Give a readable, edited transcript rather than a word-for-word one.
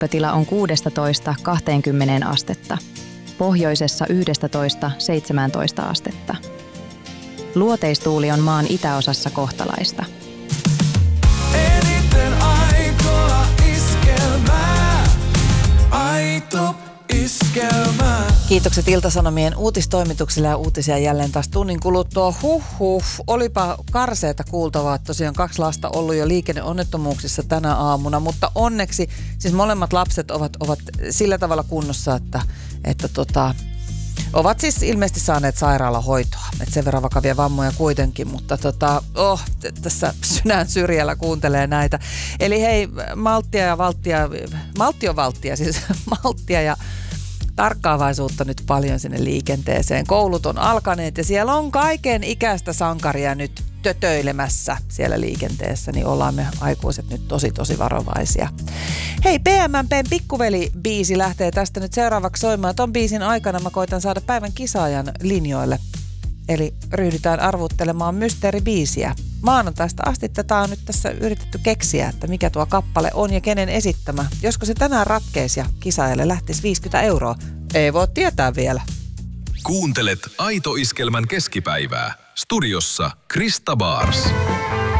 lämpötila on 16–20 astetta. Pohjoisessa 11–17 astetta. Luoteistuuli on maan itäosassa kohtalaista. Eniten aikoa iskelmää. Aito iskelmää. Kiitokset Ilta-Sanomien uutistoimitukselle ja uutisia jälleen taas tunnin kuluttua. Olipa karseeta kuultavaa. Tosiaan 2 lasta ollut jo liikenneonnettomuuksissa tänä aamuna, mutta onneksi siis molemmat lapset ovat sillä tavalla kunnossa, että ovat siis ilmeisesti saaneet sairaalahoitoa. Että sen verran vakavia vammoja kuitenkin, mutta tässä sydän syrjällä kuuntelee näitä. Eli hei, malttia ja tarkkaavaisuutta nyt paljon sinne liikenteeseen. Koulut on alkaneet ja siellä on kaiken ikäistä sankaria nyt tötöilemässä siellä liikenteessä, niin ollaan me aikuiset nyt tosi varovaisia. Hei, PMMP:n Pikkuveli-biisi lähtee tästä nyt seuraavaksi soimaan. Ton biisin aikana mä koitan saada päivän kisaajan linjoille. Eli ryhdytään arvuuttelemaan mysteeribiisiä. Maanantaista asti tätä on nyt tässä yritetty keksiä, että mikä tuo kappale on ja kenen esittämä. Josko se tänään ratkeisi ja kisaajalle lähtisi 50 €. Ei voi tietää vielä. Kuuntelet Aito Iskelmän keskipäivää. Studiossa Krista Baars.